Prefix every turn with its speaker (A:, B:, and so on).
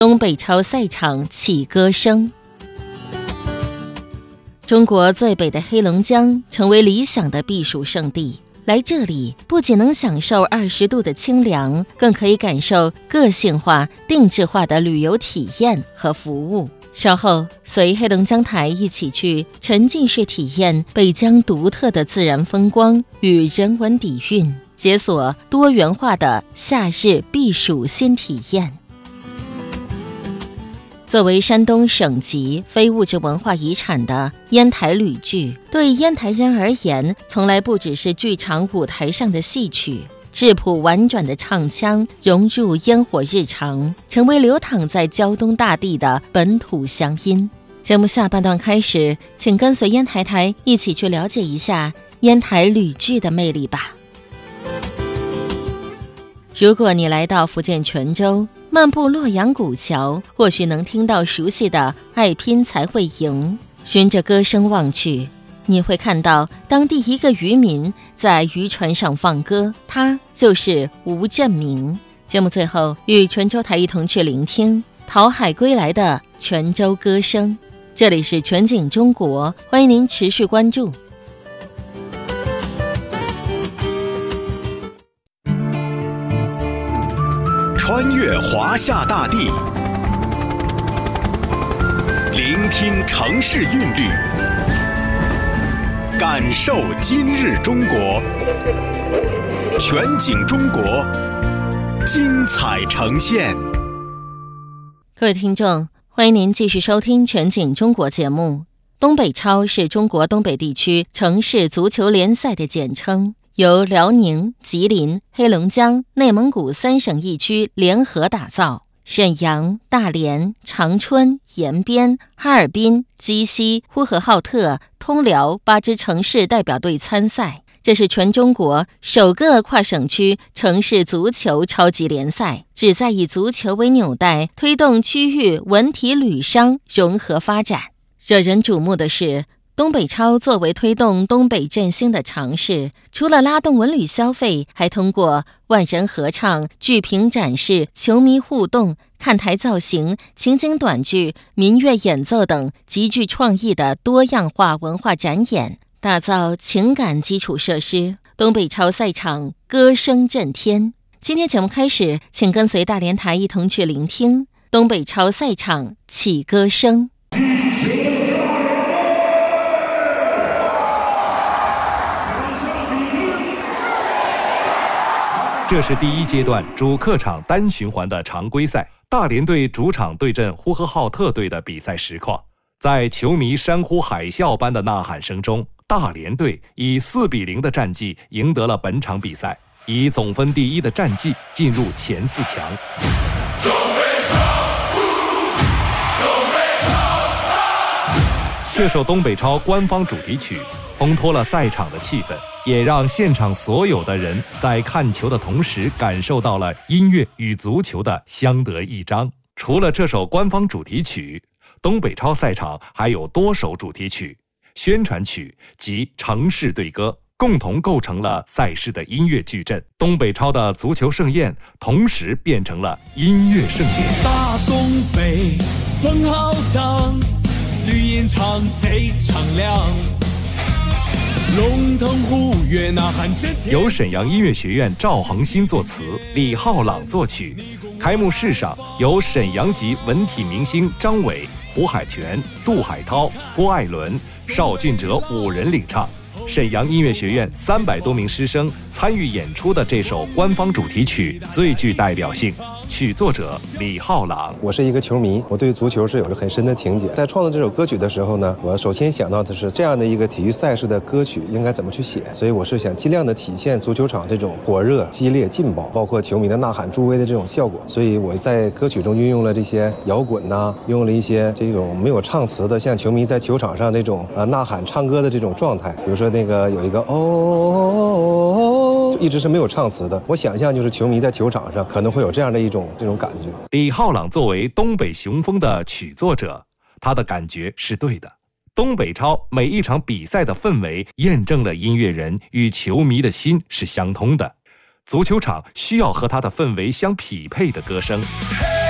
A: 东北超赛场起歌声。中国最北的黑龙江成为理想的避暑胜地，来这里不仅能享受20度的清凉，更可以感受个性化、定制化的旅游体验和服务。稍后随黑龙江台一起去沉浸式体验北疆独特的自然风光与人文底蕴，解锁多元化的夏日避暑新体验。作为山东省级非物质文化遗产的烟台吕剧，对烟台人而言，从来不只是剧场舞台上的戏曲，质朴婉转的唱腔融入烟火日常，成为流淌在胶东大地的本土乡音。节目下半段开始，请跟随烟台台一起去了解一下烟台吕剧的魅力吧。如果你来到福建泉州，漫步洛阳古桥，或许能听到熟悉的爱拼才会赢。循着歌声望去，你会看到当地一个渔民在渔船上放歌，他就是吴振明。节目最后与泉州台一同去聆听讨海归来的泉州歌声。这里是全景中国，欢迎您持续关注。
B: 穿越华夏大地，聆听城市韵律，感受今日中国。全景中国，精彩呈现。
A: 各位听众，欢迎您继续收听全景中国节目。东北超是中国东北地区城市足球联赛的简称，由辽宁、吉林、黑龙江、内蒙古3省1区联合打造。沈阳、大连、长春、延边、哈尔滨、鸡西、呼和浩特、通辽8支城市代表队参赛。这是全中国首个跨省区城市足球超级联赛，旨在以足球为纽带，推动区域文体旅商融合发展。惹人瞩目的是，东北超作为推动东北振兴的尝试，除了拉动文旅消费，还通过万人合唱、剧评展示、球迷互动、看台造型、情景短剧、民乐演奏等极具创意的多样化文化展演，打造情感基础设施。东北超赛场歌声震天。今天节目开始，请跟随大连台一同去聆听东北超赛场起歌声。
C: 这是第1阶段主客场单循环的常规赛，大连队主场对阵呼和浩特队的比赛实况。在球迷山呼海啸般的呐喊声中，大连队以4-0的战绩赢得了本场比赛，以总分第1的战绩进入前4强。这首东北超官方主题曲烘托了赛场的气氛，也让现场所有的人在看球的同时感受到了音乐与足球的相得益彰。除了这首官方主题曲，东北超赛场还有多首主题曲、宣传曲及城市队歌，共同构成了赛事的音乐矩阵。东北超的足球盛宴同时变成了音乐盛典。
D: 大东北风浩荡，绿茵场贼敞亮，龙腾虎跃呐喊震天。
C: 由沈阳音乐学院赵恒新作词，李浩朗作曲。开幕式上，由沈阳籍文体明星张伟、胡海泉、杜海涛、郭艾伦、邵俊哲5人领唱。沈阳音乐学院300多名师生参与演出的这首官方主题曲最具代表性。曲作者李浩朗。
E: 我是一个球迷，我对足球是有着很深的情结。在创作这首歌曲的时候呢，我首先想到的是这样的一个体育赛事的歌曲应该怎么去写，所以我是想尽量的体现足球场这种火热、激烈、劲爆，包括球迷的呐喊助威的这种效果。所以我在歌曲中运用了这些摇滚呐，运用了一些这种没有唱词的，像球迷在球场上这种呐喊唱歌的这种状态。比如说那个有一个一直是没有唱词的，我想象就是球迷在球场上可能会有这样的这种感觉。
C: 李浩朗作为东北雄风的曲作者，他的感觉是对的。东北超每一场比赛的氛围验证了音乐人与球迷的心是相通的，足球场需要和他的氛围相匹配的歌声。